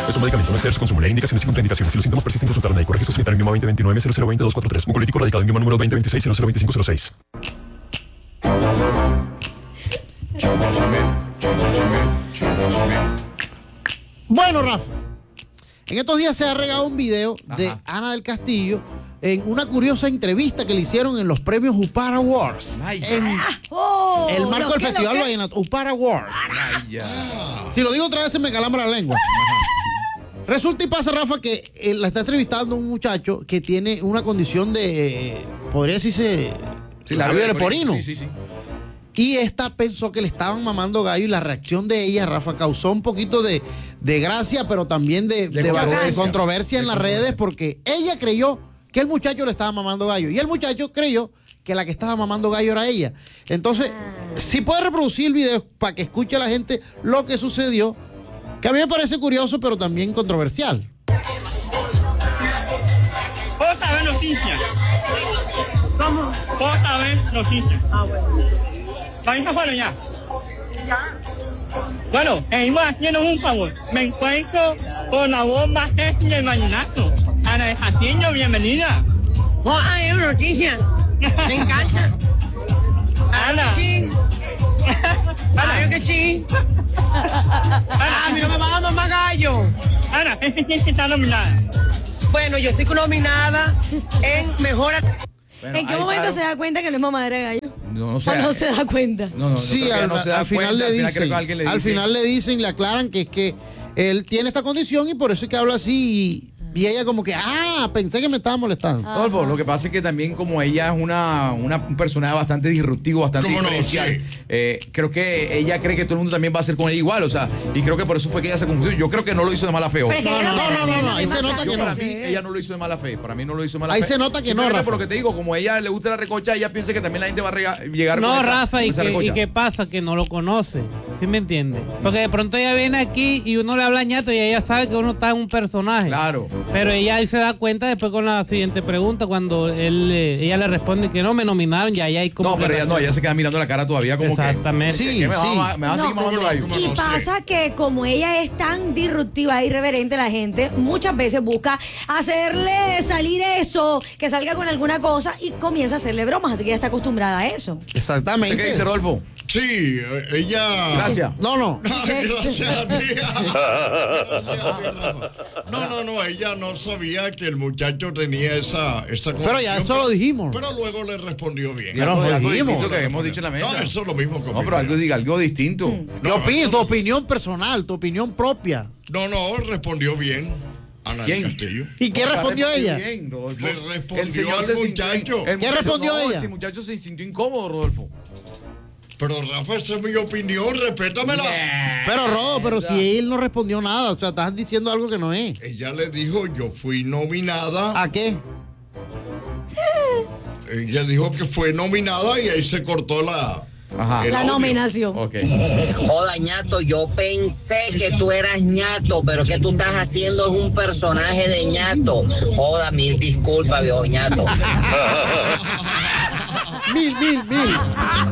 Es un medicamento, no exceder su consumo. Leer indicaciones y contraindicaciones. Si los síntomas persisten, consultar a un médico. Registro sanitario en bioma 2029-0020-243. Mucolítico radicado en bioma número 2026-002506. Bueno, Rafa, en estos días se ha regado un video de Ana del Castillo en una curiosa entrevista que le hicieron en los premios UPAR Awards. En el marco del Festival Vallenato, UPAR Awards. Si lo digo otra vez se me calambra la lengua. Resulta y pasa, Rafa, que la está entrevistando un muchacho que tiene una condición de, podría decirse, labio leporino. Sí. Y esta pensó que le estaban mamando gallo y la reacción de ella, Rafa, causó un poquito de gracia, pero también de controversia en las redes, porque ella creyó que el muchacho le estaba mamando gallo y el muchacho creyó que la que estaba mamando gallo era ella. Entonces, si puede reproducir el video para que escuche a la gente lo que sucedió, que a mí me parece curioso, pero también controversial. Otra vez noticias. ¿Cómo? Otra vez noticias. Ah, bueno. ¿Vamos afuera ya? Bueno, iba haciendo un favor. Me encuentro con la voz más sexy del vallenato. Ana del Castillo, bienvenida. Hay una noticia. Me encanta. Ana. Ana, qué ching. A mí no me van a mamar gallo. Ana, ¿qué está nominada? Bueno, yo estoy nominada en mejor. Bueno, ¿en qué momento se da cuenta que no es mamadera de gallo? No sé. ¿O no se da cuenta? No, sí, al final le dicen, le aclaran que es que él tiene esta condición y por eso es que habla así y ella como que, pensé que me estaba molestando. Rodolfo, lo que pasa es que también como ella es un personaje bastante disruptivo, bastante diferencial, creo que ella cree que todo el mundo también va a ser con ella igual, o sea, y creo que por eso fue que ella se confundió. Yo creo que no lo hizo de mala fe. No, ahí se nota que no. Para mí, ella no lo hizo de mala fe, para mí no lo hizo de mala fe. Ahí se nota que no, Rafa. Por lo que te digo, como a ella le gusta la recocha, ella piensa que también la gente va a llegar no, con esa, Rafa, con esa recocha. ¿y qué pasa? Que no lo conoce, ¿sí me entiende? Porque de pronto ella viene aquí y uno le habla ñato y ella sabe que uno está en un personaje. Claro. Pero ella ahí se da cuenta después con la siguiente pregunta, cuando ella le responde que no, me nominaron, ya hay como... No, pero ella se queda mirando la cara todavía como exactamente. Que... Sí, me va a seguir mamando gallo. Y pasa que como ella es tan disruptiva e irreverente, la gente muchas veces busca hacerle salir eso, que salga con alguna cosa y comienza a hacerle bromas, así que ella está acostumbrada a eso. Exactamente. ¿Qué dice Rodolfo? Sí, ella... Gracias. No. Gracias a ti. No, ella no sabía que el muchacho tenía esa pero ya eso lo dijimos. Pero luego le respondió bien. Ya algo distinto que hemos dicho en la mesa. No, eso es lo mismo conmigo. No, pero algo distinto. Tu opinión personal, tu opinión propia. No, respondió bien. Ana del Castillo. ¿Y qué respondió ella? Le respondió al muchacho. ¿Qué respondió ella? Ese muchacho se sintió incómodo, Rodolfo. Pero Rafa, esa es mi opinión, respétamela. Pero si él no respondió nada, o sea, estás diciendo algo que no es. Ella le dijo, yo fui nominada. ¿A qué? Ella dijo que fue nominada y ahí se cortó la nominación. Joda, ñato, yo pensé que tú eras ñato, pero que tú estás haciendo es un personaje de ñato. Joda, mil disculpas, viejo ñato. Mil.